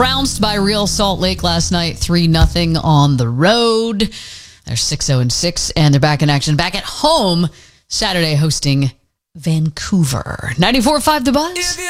trounced by Real Salt Lake last night, 3-0 on the road. They're 6-0-6, and they're back in action, back at home Saturday, hosting Vancouver. 94.5 The Buzz.